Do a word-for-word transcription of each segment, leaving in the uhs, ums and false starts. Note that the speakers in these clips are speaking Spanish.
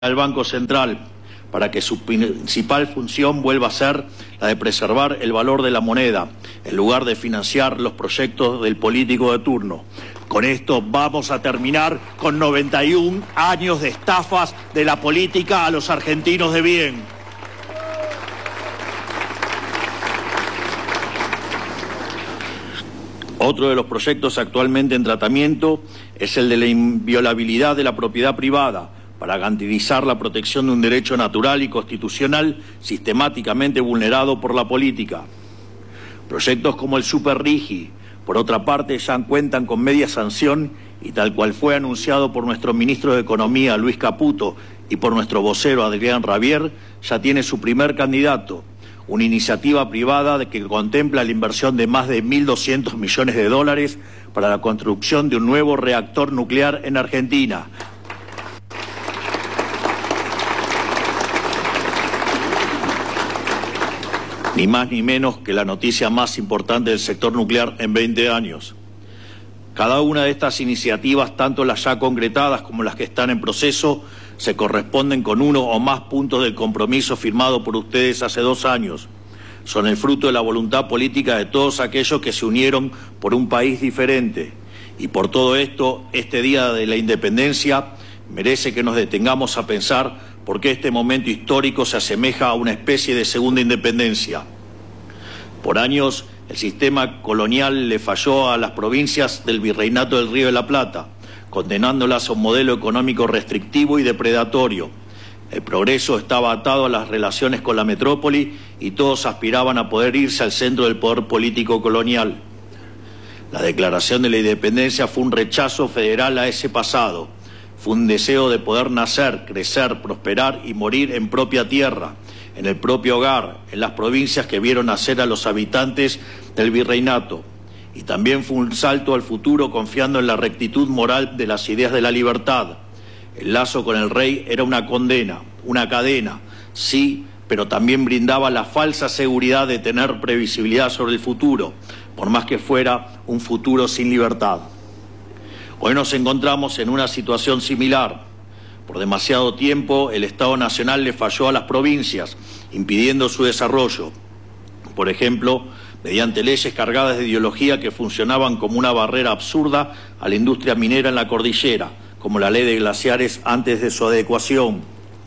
al Banco Central para que su principal función vuelva a ser la de preservar el valor de la moneda, en lugar de financiar los proyectos del político de turno. Con esto vamos a terminar con noventa y un años de estafas de la política a los argentinos de bien. Otro de los proyectos actualmente en tratamiento es el de la inviolabilidad de la propiedad privada, para garantizar la protección de un derecho natural y constitucional sistemáticamente vulnerado por la política. Proyectos como el Super Rigi, por otra parte, ya cuentan con media sanción y tal cual fue anunciado por nuestro ministro de Economía, Luis Caputo, y por nuestro vocero, Adrián Rabier, ya tiene su primer candidato, una iniciativa privada de que contempla la inversión de más de mil doscientos millones de dólares para la construcción de un nuevo reactor nuclear en Argentina. Ni más ni menos que la noticia más importante del sector nuclear en veinte años. Cada una de estas iniciativas, tanto las ya concretadas como las que están en proceso, se corresponden con uno o más puntos del compromiso firmado por ustedes hace dos años. Son el fruto de la voluntad política de todos aquellos que se unieron por un país diferente. Y por todo esto, este Día de la Independencia merece que nos detengamos a pensar por qué este momento histórico se asemeja a una especie de segunda independencia. Por años, el sistema colonial le falló a las provincias del Virreinato del Río de la Plata, condenándolas a un modelo económico restrictivo y depredatorio. El progreso estaba atado a las relaciones con la metrópoli y todos aspiraban a poder irse al centro del poder político colonial. La declaración de la independencia fue un rechazo federal a ese pasado. Fue un deseo de poder nacer, crecer, prosperar y morir en propia tierra, en el propio hogar, en las provincias que vieron nacer a los habitantes del virreinato. Y también fue un salto al futuro confiando en la rectitud moral de las ideas de la libertad. El lazo con el rey era una condena, una cadena, sí, pero también brindaba la falsa seguridad de tener previsibilidad sobre el futuro, por más que fuera un futuro sin libertad. Hoy nos encontramos en una situación similar. Por demasiado tiempo el Estado Nacional le falló a las provincias, impidiendo su desarrollo. Por ejemplo, mediante leyes cargadas de ideología que funcionaban como una barrera absurda a la industria minera en la cordillera, como la ley de glaciares antes de su adecuación.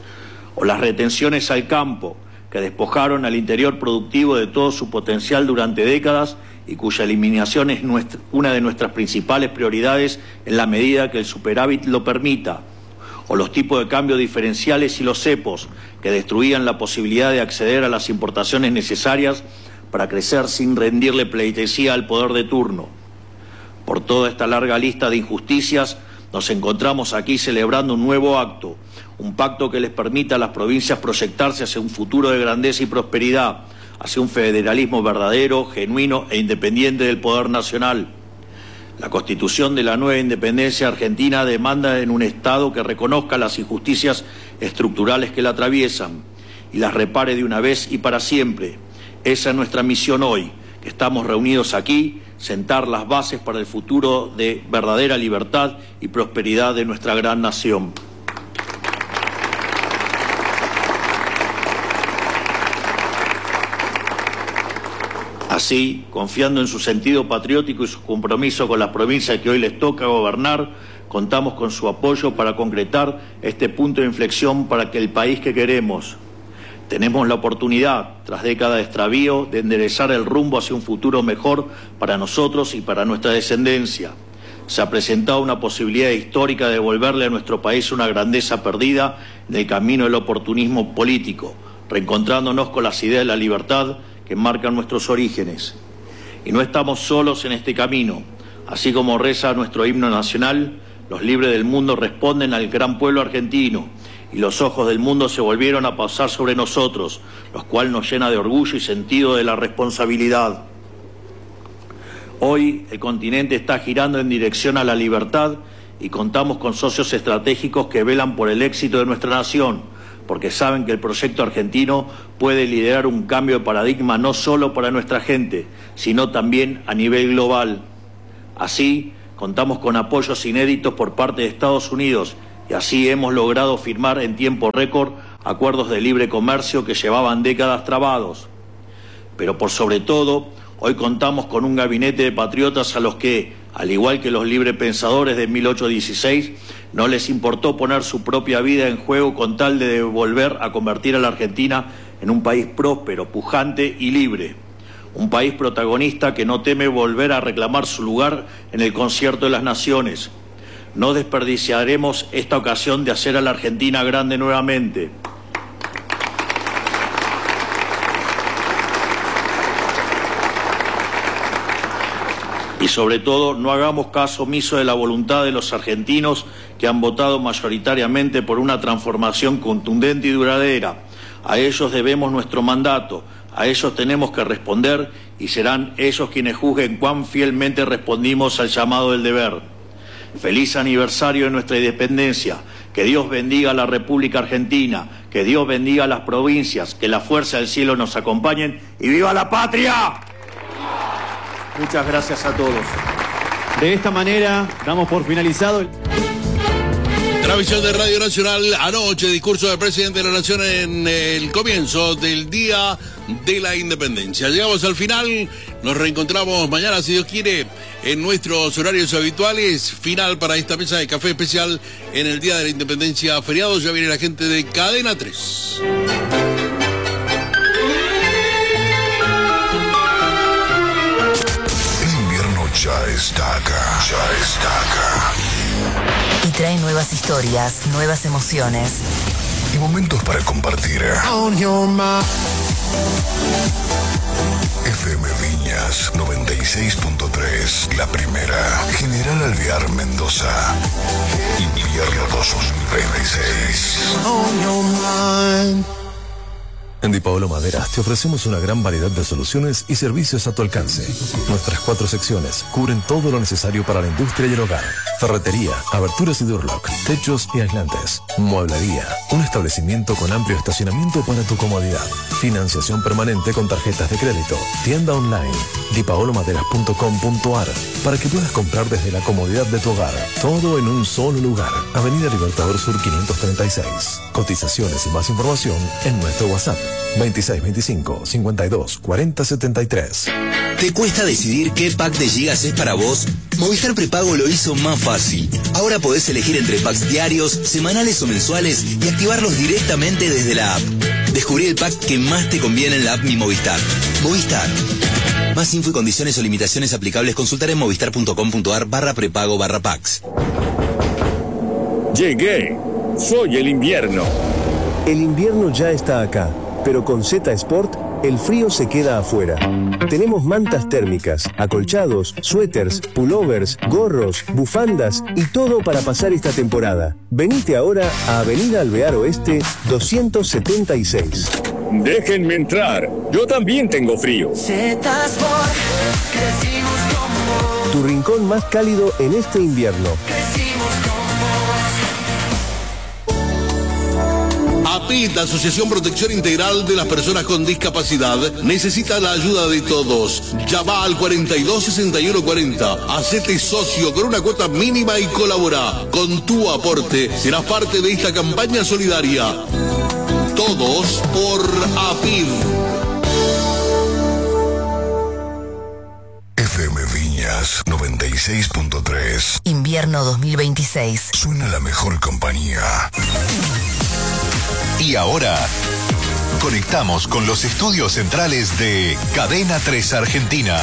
O las retenciones al campo, que despojaron al interior productivo de todo su potencial durante décadas y cuya eliminación es nuestra, una de nuestras principales prioridades en la medida que el superávit lo permita. O los tipos de cambio diferenciales y los cepos, que destruían la posibilidad de acceder a las importaciones necesarias para crecer sin rendirle pleitesía al poder de turno. Por toda esta larga lista de injusticias, nos encontramos aquí celebrando un nuevo acto, un pacto que les permita a las provincias proyectarse hacia un futuro de grandeza y prosperidad, hacia un federalismo verdadero, genuino e independiente del poder nacional. La constitución de la nueva independencia argentina demanda en un Estado que reconozca las injusticias estructurales que la atraviesan y las repare de una vez y para siempre. Esa es nuestra misión hoy, que estamos reunidos aquí, sentar las bases para el futuro de verdadera libertad y prosperidad de nuestra gran nación. Así, confiando en su sentido patriótico y su compromiso con las provincias que hoy les toca gobernar, contamos con su apoyo para concretar este punto de inflexión para que el país que queremos. Tenemos la oportunidad, tras décadas de extravío, de enderezar el rumbo hacia un futuro mejor para nosotros y para nuestra descendencia. Se ha presentado una posibilidad histórica de devolverle a nuestro país una grandeza perdida en el camino del oportunismo político, reencontrándonos con las ideas de la libertad que marcan nuestros orígenes. Y no estamos solos en este camino. Así como reza nuestro himno nacional, los libres del mundo responden al gran pueblo argentino, y los ojos del mundo se volvieron a pasar sobre nosotros, lo cual nos llena de orgullo y sentido de la responsabilidad. Hoy el continente está girando en dirección a la libertad y contamos con socios estratégicos que velan por el éxito de nuestra nación, porque saben que el proyecto argentino puede liderar un cambio de paradigma no solo para nuestra gente, sino también a nivel global. Así, contamos con apoyos inéditos por parte de Estados Unidos y así hemos logrado firmar en tiempo récord acuerdos de libre comercio que llevaban décadas trabados. Pero por sobre todo, hoy contamos con un gabinete de patriotas a los que, al igual que los librepensadores de mil ochocientos dieciséis, no les importó poner su propia vida en juego con tal de volver a convertir a la Argentina en un país próspero, pujante y libre. Un país protagonista que no teme volver a reclamar su lugar en el concierto de las naciones. No desperdiciaremos esta ocasión de hacer a la Argentina grande nuevamente. Y sobre todo, no hagamos caso omiso de la voluntad de los argentinos que han votado mayoritariamente por una transformación contundente y duradera. A ellos debemos nuestro mandato, a ellos tenemos que responder y serán ellos quienes juzguen cuán fielmente respondimos al llamado del deber. Feliz aniversario de nuestra independencia, que Dios bendiga a la República Argentina, que Dios bendiga a las provincias, que la fuerza del cielo nos acompañen y ¡viva la patria! Muchas gracias a todos. De esta manera damos por finalizado el... Transmisión de Radio Nacional anoche, discurso del presidente de la Nación en el comienzo del Día de la Independencia. Llegamos al final, nos reencontramos mañana, si Dios quiere, en nuestros horarios habituales. Final para esta mesa de café especial en el Día de la Independencia feriado. Ya viene la gente de Cadena tres. Ya está acá, ya está acá. Y trae nuevas historias, nuevas emociones. Y momentos para compartir. F M Viñas noventa y seis punto tres, la primera. General Alvear Mendoza. Invierno dos mil veintiséis. En Di Paolo Maderas te ofrecemos una gran variedad de soluciones y servicios a tu alcance. Nuestras cuatro secciones cubren todo lo necesario para la industria y el hogar. Ferretería, aberturas y Durlock, techos y aislantes. Mueblería, un establecimiento con amplio estacionamiento para tu comodidad. Financiación permanente con tarjetas de crédito. Tienda online, di paolo maderas punto com punto a r, para que puedas comprar desde la comodidad de tu hogar. Todo en un solo lugar. Avenida Libertador Sur quinientos treinta y seis. Cotizaciones y más información en nuestro WhatsApp. veintiséis veinticinco cincuenta y dos cuarenta setenta y tres. ¿Te cuesta decidir qué pack de gigas es para vos? Movistar Prepago lo hizo más fácil. Ahora podés elegir entre packs diarios, semanales o mensuales y activarlos directamente desde la app. Descubrí el pack que más te conviene en la app Mi Movistar. Movistar. Más info y condiciones o limitaciones aplicables consultar en movistar punto com punto a r barra prepago barra packs. Llegué. Soy el invierno. El invierno ya está acá, pero con Z Sport el frío se queda afuera. Tenemos mantas térmicas, acolchados, suéteres, pullovers, gorros, bufandas y todo para pasar esta temporada. Venite ahora a Avenida Alvear Oeste doscientos setenta y seis. Déjenme entrar, yo también tengo frío. Z Sport, crecimos con vos. Tu rincón más cálido en este invierno. Crecimos con APID, la Asociación Protección Integral de las Personas con Discapacidad, necesita la ayuda de todos. Llama al cuarenta y dos sesenta y uno cuarenta. Hacete socio con una cuota mínima y colabora. Con tu aporte serás parte de esta campaña solidaria. Todos por APID. F M Viñas noventa y seis punto tres. Invierno dos mil veintiséis. Suena la mejor compañía. Y ahora conectamos con los estudios centrales de Cadena tres Argentina.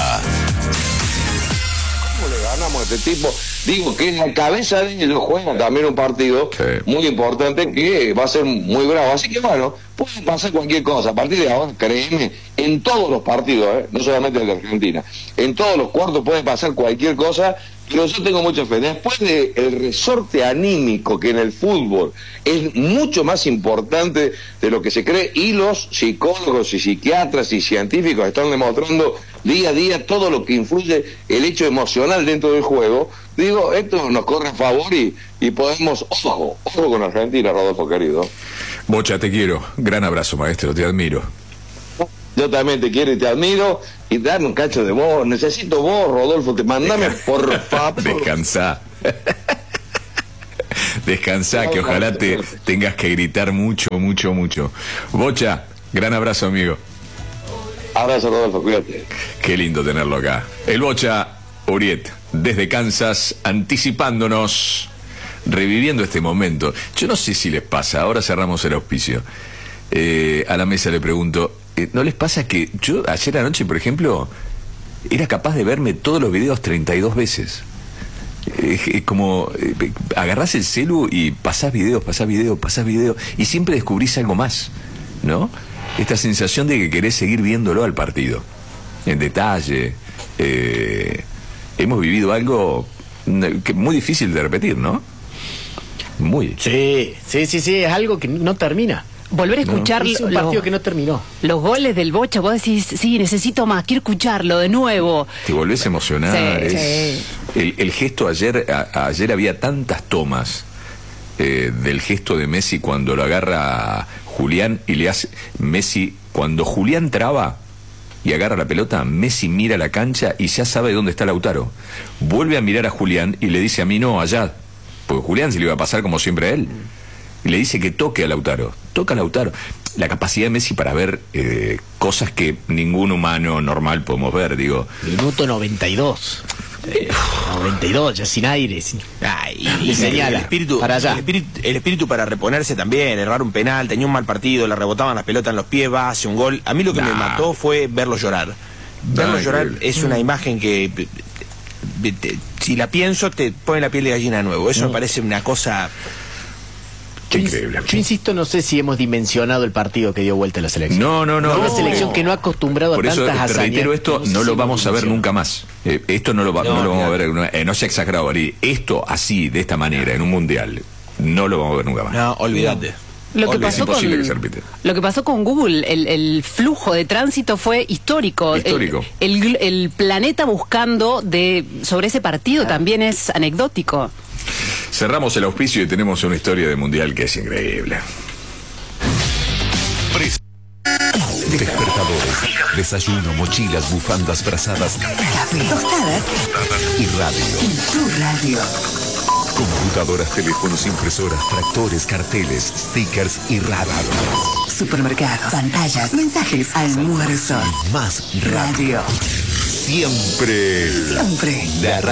¿Cómo le ganamos a este tipo? Digo que en la cabeza de ellos juegan también un partido sí. muy importante que va a ser muy bravo. Así que bueno, puede pasar cualquier cosa. A partir de ahora, créeme, en todos los partidos, ¿eh? no solamente en la Argentina, en todos los cuartos puede pasar cualquier cosa. Pero yo tengo mucha fe. Después del resorte anímico que en el fútbol es mucho más importante de lo que se cree, y los psicólogos y psiquiatras y científicos están demostrando día a día todo lo que influye el hecho emocional dentro del juego, digo, esto nos corre a favor y, y podemos, ojo, ojo con Argentina, Rodolfo querido. Bocha, te quiero. Gran abrazo, maestro, te admiro. Yo también te quiero y te admiro, y dame un cacho de vos. Necesito vos, Rodolfo, te mandame por favor. Descansá. Descansá, que ojalá te tengas que gritar mucho, mucho, mucho. Bocha, gran abrazo, amigo. Abrazo, Rodolfo, cuídate. Qué lindo tenerlo acá. El Bocha Uriet, desde Kansas, anticipándonos, reviviendo este momento. Yo no sé si les pasa, ahora cerramos el auspicio. Eh, a la mesa le pregunto, eh, ¿no les pasa que yo ayer anoche, por ejemplo, era capaz de verme todos los videos treinta y dos veces? Eh, eh, como eh, agarrás el celu y pasás videos, pasás videos, pasás videos, y siempre descubrís algo más, ¿no? Esta sensación de que querés seguir viéndolo al partido, en detalle. Eh, hemos vivido algo que muy difícil de repetir, ¿no? Muy. Sí, sí, sí, sí, es algo que no termina. Volver a escuchar no, es un partido que no terminó. Los goles del Bocha, vos decís, sí, necesito más, quiero escucharlo de nuevo. Te volvés a emocionar. Sí, es, sí. El, el gesto ayer, a, ayer había tantas tomas eh, del gesto de Messi cuando lo agarra Julián y le hace. Messi, cuando Julián traba y agarra la pelota, Messi mira la cancha y ya sabe dónde está Lautaro. Vuelve a mirar a Julián y le dice a mí no, allá. Porque Julián se le iba a pasar como siempre a él. Y le dice que toque a Lautaro. Toca a Lautaro. La capacidad de Messi para ver eh, cosas que ningún humano normal podemos ver, digo. Minuto noventa y dos. Eh, noventa y dos, ya sin aire. Sin... Ah, y, y señala. El espíritu, para allá. El espíritu, el espíritu para reponerse también, errar un penal, tenía un mal partido, le rebotaban las pelotas en los pies, va, hace un gol. A mí lo que nah. me mató fue verlo llorar. Verlo nah, llorar increíble. Es una imagen que, te, si la pienso, te pone la piel de gallina de nuevo. Eso no. me parece una cosa... Yo, Increíble. Yo insisto, no sé si hemos dimensionado el partido que dio vuelta a la selección. No, no, no. Una no. selección que no ha acostumbrado Por a tantas eso, hazañas. reitero esto, no, sé no si lo vamos a ver dimensiona. nunca más. Eh, esto no lo, va, no, no lo vamos claro. a ver, eh, no se ha exagerado, Ari. Esto así, de esta manera, en un mundial, no lo vamos a ver nunca más. No, olvídate. Lo que, pasó con, que se repite. lo que pasó con Google, el, el flujo de tránsito fue histórico. Histórico. El, el, el planeta buscando de sobre ese partido ah. también es anecdótico. Cerramos el auspicio y tenemos una historia de mundial que es increíble. Despertadores, desayuno, mochilas, bufandas, brazadas, café, tostadas y radio. Y tu radio. Computadoras, teléfonos, impresoras, tractores, carteles, stickers y radio. Supermercados, pantallas, mensajes, almuerzos. Más radio. Siempre. Siempre. La